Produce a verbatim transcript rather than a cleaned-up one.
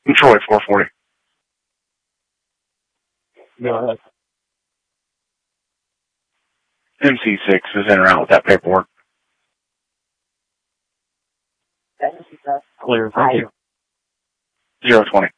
Troy, four forty. Go ahead. M C six is in or out with that paperwork. Clear, thank you. zero twenty.